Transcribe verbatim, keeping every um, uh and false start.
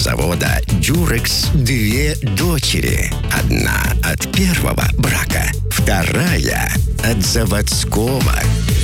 завода «Дюрекс» две дочери. Одна от первого брака, вторая от заводского.